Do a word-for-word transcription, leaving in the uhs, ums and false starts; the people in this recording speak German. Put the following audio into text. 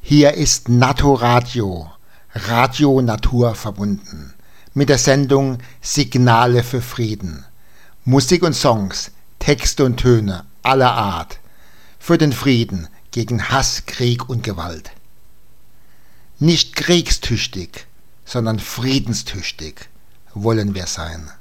Hier ist Naturadio, Radio Natur verbunden, mit der Sendung Signale für Frieden. Musik und Songs, Texte und Töne aller Art, für den Frieden gegen Hass, Krieg und Gewalt. Nicht kriegstüchtig, sondern friedenstüchtig wollen wir sein.